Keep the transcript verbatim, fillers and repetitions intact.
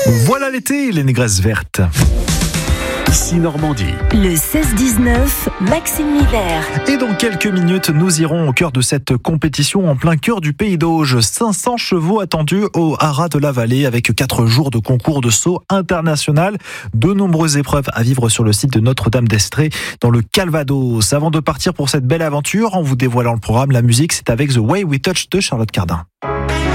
Voilà l'été, les négresses vertes. Ici Normandie. Le seize dix-neuf, Maxime Miller. Et dans quelques minutes, nous irons au cœur de cette compétition en plein cœur du Pays d'Auge. cinq cents chevaux attendus au Haras de la Vallée avec quatre jours de concours de saut international. De nombreuses épreuves à vivre sur le site de Notre-Dame d'Estrée dans le Calvados. Avant de partir pour cette belle aventure, en vous dévoilant le programme, la musique, c'est avec The Way We Touch de Charlotte Cardin.